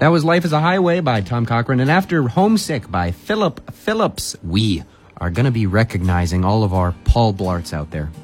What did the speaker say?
That was Life is a Highway by Tom Cochrane. And after Homesick by Philip Phillips, we are going to be recognizing all of our Paul Blarts out there.